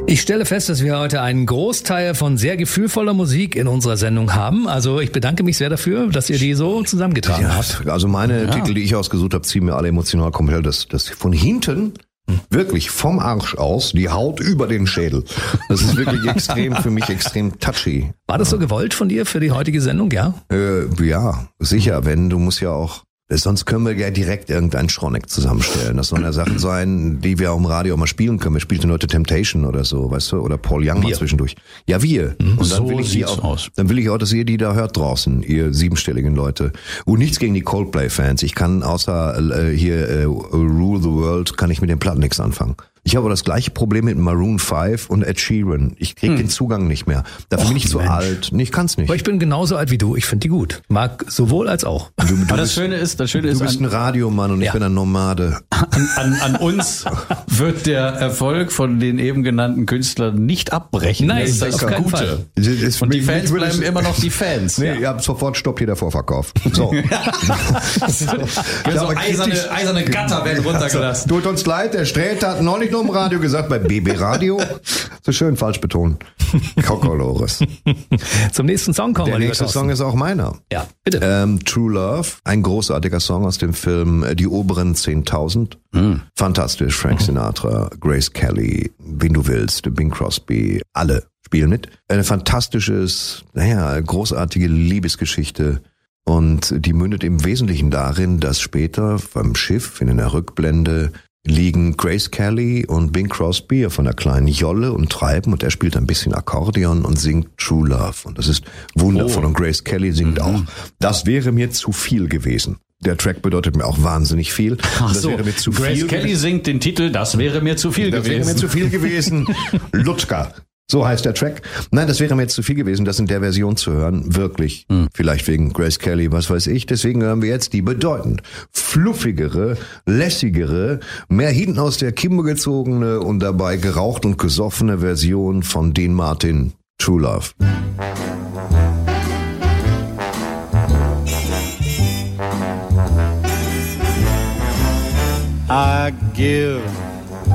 Ich stelle fest, dass wir heute einen Großteil von sehr gefühlvoller Musik in unserer Sendung haben. Also ich bedanke mich sehr dafür, dass ihr die so zusammengetragen habt. Also meine Titel, die ich ausgesucht habe, ziehen mir alle emotional komplett. Das von hinten, wirklich vom Arsch aus, die Haut über den Schädel. Das ist wirklich für mich extrem touchy. War das so gewollt von dir für die heutige Sendung, ja? Ja, sicher, du musst ja auch... Sonst können wir ja direkt irgendeinen Schroneck zusammenstellen. Das sollen ja Sachen sein, die wir auch im Radio auch mal spielen können. Wir spielten heute Temptation oder so, weißt du, oder Paul Young mal zwischendlich. Ja, wir. Und dann so will ich dann will ich auch, dass ihr die da hört draußen, ihr siebenstelligen Leute. Und nichts gegen die Coldplay-Fans. Ich kann außer Rule the World, kann ich mit den Platten nichts anfangen. Ich habe aber das gleiche Problem mit Maroon 5 und Ed Sheeran. Ich kriege den Zugang nicht mehr. Dafür bin ich zu alt. Nee, ich kann's nicht. Aber ich bin genauso alt wie du. Ich finde die gut. Mag sowohl als auch. Aber das Schöne ist, du bist ein Radiomann und ich bin ein Nomade. An uns wird der Erfolg von den eben genannten Künstlern nicht abbrechen. Nein, das ist das Gute. Und die Fans bleiben immer noch die Fans. Nee, ihr habt sofort stoppt hier der Vorverkauf. So. So eiserne Gatter werden runtergelassen. Tut uns leid, der Sträter hat neulich noch im Radio gesagt, bei BB Radio. So schön falsch betont. Kokolores. Zum nächsten Song kommen wir. Der nächste Song ist auch meiner. Ja, bitte. True Love, ein großartiger Song aus dem Film Die oberen 10.000. Fantastisch, Frank Sinatra, Grace Kelly, wen du willst, Bing Crosby, alle spielen mit. Eine großartige Liebesgeschichte. Und die mündet im Wesentlichen darin, dass später beim Schiff in der Rückblende liegen Grace Kelly und Bing Crosby auf einer kleinen Jolle und treiben und er spielt ein bisschen Akkordeon und singt True Love. Und das ist wundervoll. Und Grace Kelly singt auch, das wäre mir zu viel gewesen. Der Track bedeutet mir auch wahnsinnig viel. Das wäre mir zu Grace Kelly singt den Titel, das wäre mir zu viel gewesen. Das wäre mir zu viel gewesen. Lutschka. So heißt der Track. Nein, das wäre mir jetzt zu viel gewesen, das in der Version zu hören. Wirklich. Vielleicht wegen Grace Kelly, was weiß ich. Deswegen hören wir jetzt die bedeutend fluffigere, lässigere, mehr hinten aus der Kimbe gezogene und dabei geraucht und gesoffene Version von Dean Martin, True Love. I give